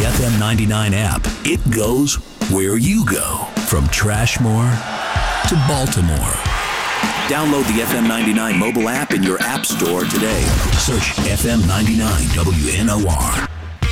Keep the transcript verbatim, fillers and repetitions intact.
F M ninety-nine app. It goes where you go. From Trashmore to Baltimore. Download the F M ninety-nine mobile app in your app store today. Search F M ninety-nine W N O R.